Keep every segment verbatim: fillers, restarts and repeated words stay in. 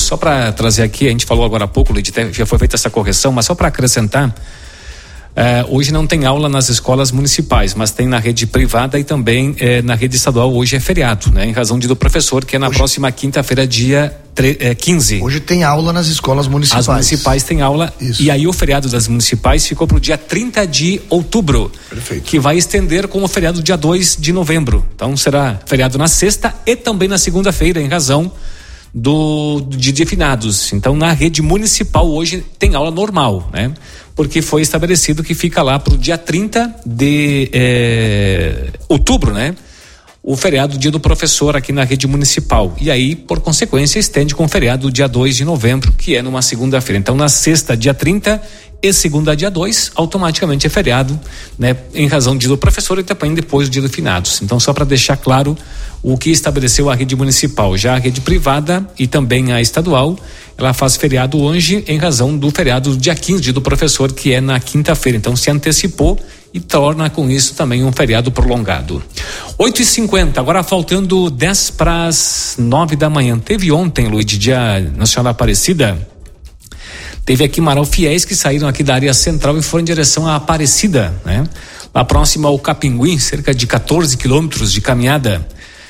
só para trazer aqui, a gente falou agora há pouco, Luiz, já foi feita essa correção, mas só para acrescentar, Uh, hoje não tem aula nas escolas municipais, mas tem na rede privada e também uh, na rede estadual. Hoje é feriado, né? Em razão de do professor, que é na hoje, próxima quinta-feira, dia tre- uh, quinze. Hoje tem aula nas escolas municipais. As municipais têm aula. Isso. E aí o feriado das municipais ficou para o dia trinta de outubro. Perfeito. Que vai estender com o feriado dia dois de novembro. Então será feriado na sexta e também na segunda-feira, em razão do, do dia de finados. Então na rede municipal hoje tem aula normal, né? Porque foi estabelecido que fica lá para o dia trinta de eh, outubro, né? O feriado dia do professor aqui na rede municipal. E aí, por consequência, estende com o feriado dia dois de novembro, que é numa segunda-feira. Então, na sexta, dia trinta e segunda, dia dois, automaticamente é feriado, né? Em razão do dia do professor e também depois do dia do finados. Então, só para deixar claro o que estabeleceu a rede municipal. Já a rede privada e também a estadual, ela faz feriado hoje em razão do feriado do dia quinze, dia do professor, que é na quinta-feira. Então, se antecipou e torna com isso também um feriado prolongado. oito e cinquenta, agora faltando dez para as nove da manhã. Teve ontem, Luiz, dia Nacional Aparecida, teve aqui Marau fiéis que saíram aqui da área central e foram em direção à Aparecida, né? Lá próximo ao Capinguim, cerca de quatorze quilômetros de caminhada,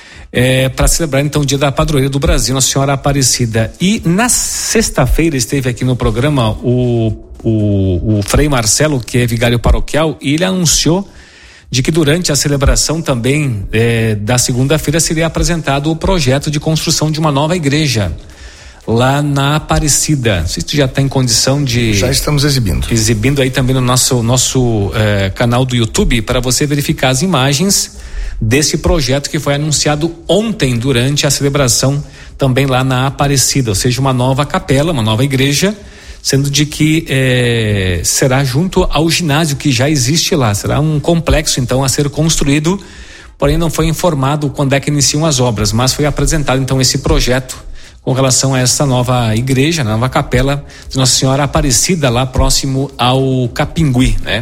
é, para celebrar então o dia da padroeira do Brasil, Nossa Senhora Aparecida. E na sexta-feira esteve aqui no programa o O, o Frei Marcelo, que é vigário paroquial, e ele anunciou de que durante a celebração também eh, da segunda-feira seria apresentado o projeto de construção de uma nova igreja lá na Aparecida. Não sei se tu já está em condição de... Já estamos exibindo. Exibindo aí também no nosso, nosso eh, canal do YouTube, para você verificar as imagens desse projeto que foi anunciado ontem durante a celebração também lá na Aparecida, ou seja, uma nova capela, uma nova igreja, sendo de que eh, será junto ao ginásio que já existe lá. Será um complexo então a ser construído, porém não foi informado quando é que iniciam as obras, mas foi apresentado então esse projeto com relação a essa nova igreja, nova capela de Nossa Senhora Aparecida, lá próximo ao Capinguí, né?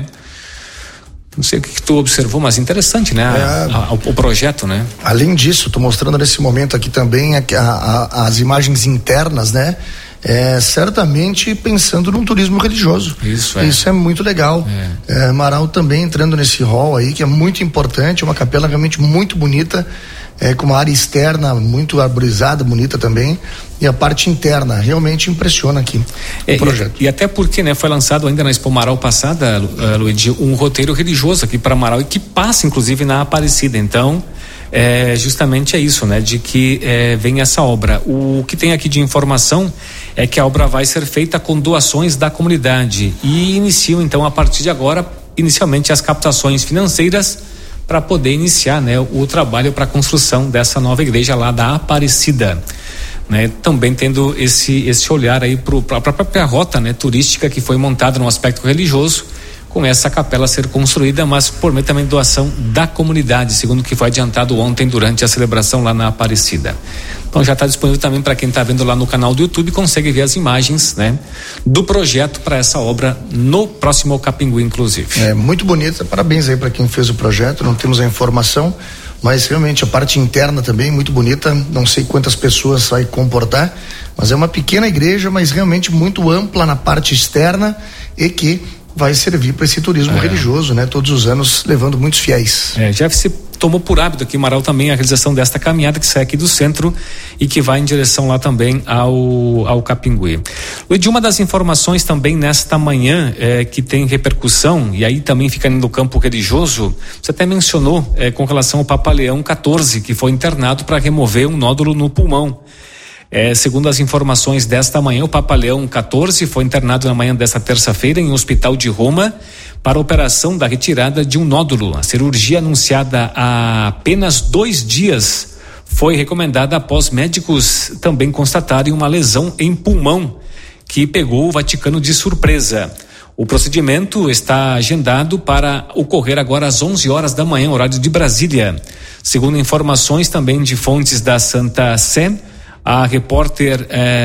Não sei o que, que tu observou, mas interessante, né? A, é, a, a, o projeto, né? Além disso, estou mostrando nesse momento aqui também a, a, as imagens internas, né? É, certamente pensando num turismo religioso. Isso é. Isso é muito legal. É. É, Marau também entrando nesse hall aí, que é muito importante, uma capela realmente muito bonita, é, com uma área externa muito arborizada, bonita também, e a parte interna realmente impressiona aqui é, o projeto. E, e até porque, né, foi lançado ainda na Expo Marau passada, uh, Luiz, um roteiro religioso aqui para Marau e que passa inclusive na Aparecida. Então, é, justamente é isso, né, de que é, vem essa obra. O que tem aqui de informação é que a obra vai ser feita com doações da comunidade e iniciam então a partir de agora inicialmente as captações financeiras para poder iniciar, né, o trabalho para a construção dessa nova igreja lá da Aparecida, né? Também tendo esse esse olhar aí para a própria rota, né, turística que foi montada no aspecto religioso, com essa capela ser construída, mas por meio também doação da comunidade, segundo o que foi adiantado ontem durante a celebração lá na Aparecida. Então já está disponível também para quem está vendo lá no canal do YouTube, consegue ver as imagens, né, do projeto para essa obra no próximo ao Capinguí, inclusive. É muito bonita, parabéns aí para quem fez o projeto. Não temos a informação, mas realmente a parte interna também muito bonita. Não sei quantas pessoas vai comportar, mas é uma pequena igreja, mas realmente muito ampla na parte externa e que vai servir para esse turismo é. religioso, né? Todos os anos levando muitos fiéis. É, já se tomou por hábito aqui em Marau também a realização desta caminhada que sai aqui do centro e que vai em direção lá também ao, ao Capinguí. Luiz, uma das informações também nesta manhã é, que tem repercussão, e aí também fica no campo religioso, você até mencionou é, com relação ao Papa Leão quatorze, que foi internado para remover um nódulo no pulmão. É, segundo as informações desta manhã, o Papa Leão quatorze foi internado na manhã desta terça-feira em um hospital de Roma para a operação da retirada de um nódulo. A cirurgia, anunciada há apenas dois dias, foi recomendada após médicos também constatarem uma lesão em pulmão que pegou o Vaticano de surpresa. O procedimento está agendado para ocorrer agora às onze horas da manhã, horário de Brasília. Segundo informações também de fontes da Santa Sé, a repórter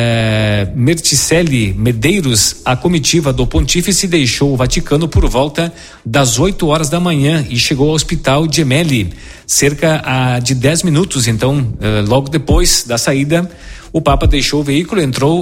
eh, Merticelli Medeiros, a comitiva do Pontífice deixou o Vaticano por volta das oito horas da manhã e chegou ao Hospital Gemelli cerca ah, de dez minutos. Então, eh, logo depois da saída, o Papa deixou o veículo, entrou